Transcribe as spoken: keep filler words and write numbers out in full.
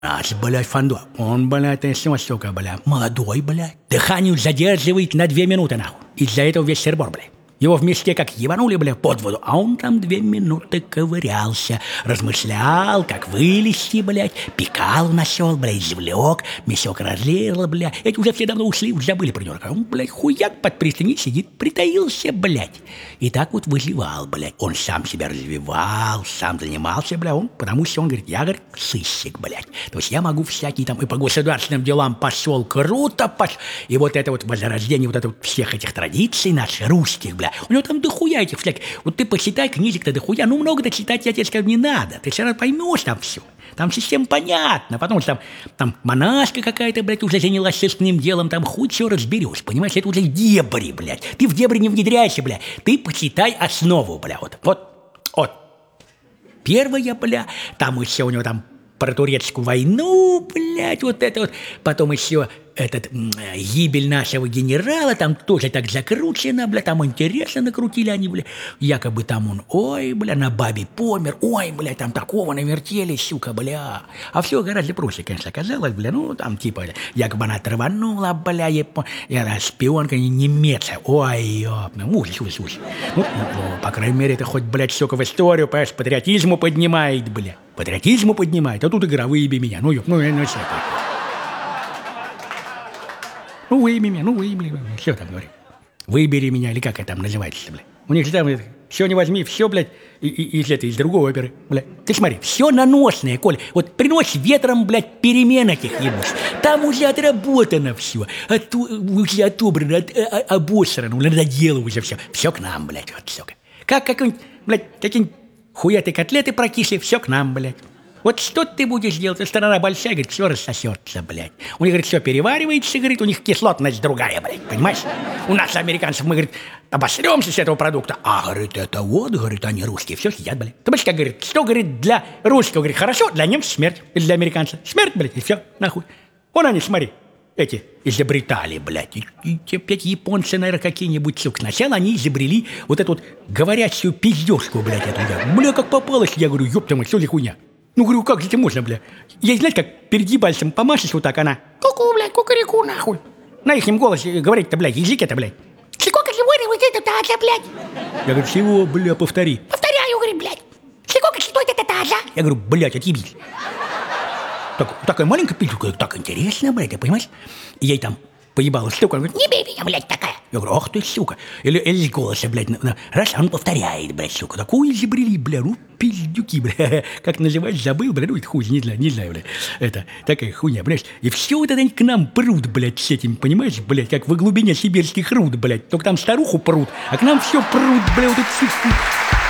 Аж, блядь, фандо. Он, блядь, если сука, блядь, молодой, блядь. Дыхание задерживает на две минуты, нахуй. Из-за этого весь сербор, блядь. Его вместе как ебанули, бля, под воду, а он там две минуты ковырялся, размышлял, как вылезти, блядь, пикал насел, блядь, извлек, мясок разлил, бля. Эти уже все давно ушли, уже забыли про него. А он, блядь, хуяк под пристани сидит, притаился, блядь. И так вот выживал, блядь. Он сам себя развивал, сам занимался, бля, он, потому что он говорит, я, говорит, сыщик, блядь. То есть я могу всякие там и по государственным делам пошел круто, пош... И вот это вот возрождение вот это вот всех этих традиций наших, русских, бля. У него там дохуя этих всяких. Вот ты почитай книжек-то дохуя. Ну, много-то читать, я тебе скажу, не надо. Ты все равно поймешь там все. Там совсем понятно. Потому что там, там монашка какая-то, блядь, уже занялась сыскным делом. Там хуй все разберешься. Понимаешь, это уже дебри, блядь. Ты в дебри не внедряйся, блядь. Ты почитай основу, бля. Вот, вот, вот. Первая, бля, там еще у него там про турецкую войну, блядь, вот это вот. Потом еще этот м, гибель нашего генерала, там тоже так закручено, бля, там интересно накрутили они, бля. Якобы там он, ой, бля, на бабе помер, ой, бля, там такого навертели, сука, бля. А все гораздо проще, конечно, оказалось, бля, ну, там типа, якобы она оторванула, бля, япон... и она шпионка немецкая, ой, ёпна, ужас, ужас, ужас. Ну, ну, по крайней мере, это хоть, блядь, сука, в историю, понимаешь, патриотизму поднимает, бля. Патриотизму поднимает, а тут игра «Выеби меня», ну, ёп, ну, ну, что такое? Ну, выеби меня, ну, выеби меня. Все там говорит. Выбери меня, или как это там называется, блядь. У них же там все не возьми, все, блядь, и, и, из этой, из другой оперы, блядь. Ты смотри, все наносное, Коль. Вот принось ветром, блядь, перемен этих ебусь. Там уже отработано все. От, уже отобрано, от, а, обосрано, надоело уже все. Все к нам, блядь, вот, сука. Как какой-нибудь, блядь, какие-нибудь хуятые котлеты прокисли, все к нам, блядь. Вот что ты будешь делать? Страна большая, говорит, все рассосется, блядь. У них, говорит, все переваривается, говорит, у них кислотность другая, блядь, понимаешь? У нас, американцев, мы, говорит, обосремся с этого продукта. А, говорит, это вот, говорит, они русские, все сидят, блядь. Ты понимаешь, как, говорит, что, говорит, для русского, говорит, хорошо, для немцев смерть, или для американцев смерть, блядь, и все, нахуй. Вон они, смотри, эти изобретали, блядь, и, и те пять японцы, наверное, какие-нибудь, сука. Сначала они изобрели вот эту вот говорящую пиздёшку, блядь, эту, я. Бля, как попалось, я говорю, ёпта мать, что за хуйня? Ну, говорю, как же это можно, бля? Я, знаете, как перед ебальцем помашешь вот так, она... Ку-ку, блядь, кукареку, нахуй. На ихнем голосе говорить-то, блядь, язык это, блядь. Сколько сегодня вот это таза, блядь? Я говорю, всего, бля, повтори. Повторяю, говорю, блядь. Сколько стоит это таза? Я говорю, блядь, отъебись. Так, такая маленькая пиздюка, так интересно, блядь, ты понимаешь? И ей там поебалась штука, он говорит, не бей меня, блядь, такая. Я говорю, ах ты, сука. Или, или с голоса, блядь, на, на, раз, он повторяет, блядь, сука. Такую изобрели, бля, ну, пиздюки, бля. Как называется, забыл, бля, ну, это хуй, не знаю, не знаю, бля. Это такая хуйня, понимаешь? И все вот это они к нам прут, блядь, с этим, понимаешь, блядь, как во глубине сибирских руд, блядь. Только там старуху прут, а к нам все прут, бля, вот это все.